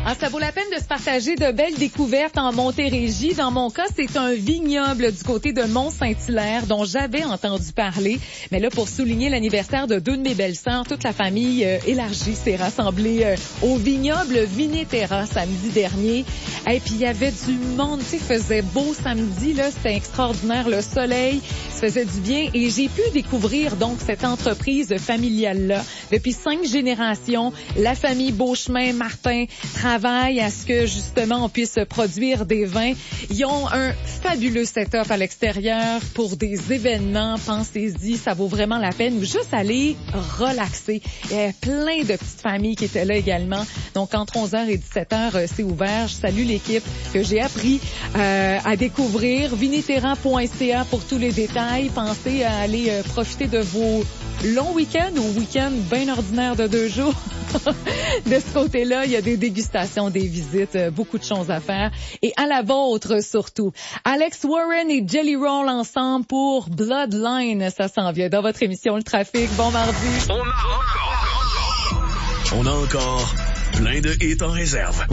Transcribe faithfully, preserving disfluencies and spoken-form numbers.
Ah, ça vaut la peine de se partager de belles découvertes en Montérégie. Dans mon cas, c'est un vignoble du côté de Mont-Saint-Hilaire dont j'avais entendu parler. Mais là, pour souligner l'anniversaire de deux de mes belles-sœurs, toute la famille euh, élargie s'est rassemblée euh, au vignoble Vineterra samedi dernier. Et puis, il y avait du monde, tu sais, il faisait beau samedi, là, c'était extraordinaire, le soleil, ça faisait du bien. Et j'ai pu découvrir donc cette entreprise familiale-là. Depuis cinq générations, la famille Beauchemin-Martin travaille à ce que, justement, on puisse produire des vins. Ils ont un fabuleux setup à l'extérieur pour des événements. Pensez-y, ça vaut vraiment la peine. Ou juste aller relaxer. Il y a plein de petites familles qui étaient là également. Donc, entre onze heures et dix-sept heures, c'est ouvert. Je salue l'équipe que j'ai appris euh, à découvrir. Vineterra point c a pour tous les détails. Pensez à aller euh, profiter de vos longs week-ends ou week-ends bien ordinaires de deux jours. De ce côté-là, il y a des dégustations, des visites, euh, beaucoup de choses à faire. Et à la vôtre surtout. Alex Warren et Jelly Roll ensemble pour Bloodline. Ça s'en vient dans votre émission Le Trafic. Bon mardi. On a encore, on a encore plein de hits en réserve.